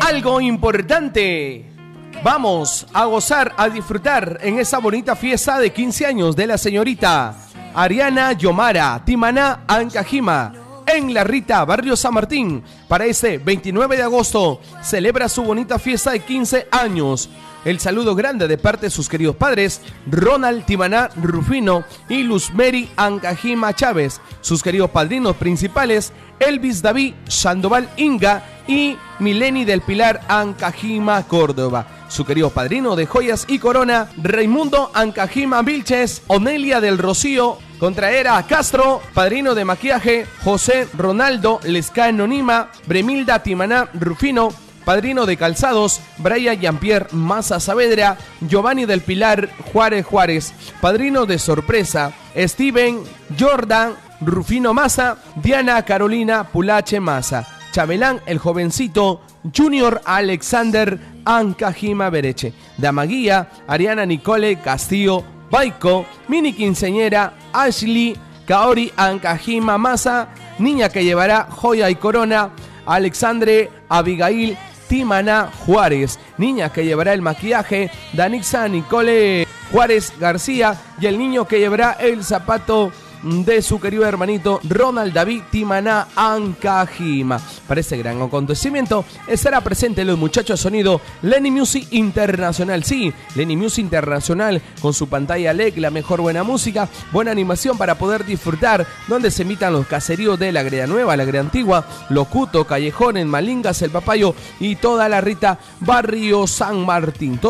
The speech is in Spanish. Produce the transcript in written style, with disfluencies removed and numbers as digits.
algo importante. Vamos a gozar, a disfrutar en esa bonita fiesta de 15 años de la señorita Ariana Yomara Timaná Ancajima, en La Rita, barrio San Martín. Para este 29 de agosto celebra su bonita fiesta de 15 años. El saludo grande de parte de sus queridos padres, Ronald Timaná Rufino y Luzmeri Ancajima Chávez. Sus queridos padrinos principales, Elvis David Sandoval Inga y Mileni del Pilar Ancajima Córdoba. Su querido padrino de joyas y corona, Raimundo Ancajima Vilches, Onelia del Rocío Contraera Castro. Padrino de maquillaje, José Ronaldo Lescano Nima, Bremilda Timaná Rufino. Padrino de calzados, Brian Jean-Pierre Maza Saavedra, Giovanni del Pilar Juárez. Padrino de sorpresa, Steven Jordan Rufino Maza, Diana Carolina Pulache Maza. Chabelán el jovencito, Junior Alexander Ancajima Bereche. Damaguía, Ariana Nicole Castillo Baico. Mini quinceñera, Ashley Kaori Ancajima Maza. Niña que llevará joya y corona, Alexandre Abigail Timaná Juárez. Niña que llevará el maquillaje, Danixa Nicole Juárez García. Y el niño que llevará el zapato de su querido hermanito Ronald David Timaná Ancajima. Para este gran acontecimiento estará presente los muchachos de sonido Lenny Music Internacional. Sí, Lenny Music Internacional, con su pantalla LED, la mejor buena música, buena animación para poder disfrutar, donde se emitan los caseríos de la Greda Nueva, la Greda Antigua, Locuto, Callejones, Malingas, El Papayo y toda La Rita, barrio San Martín.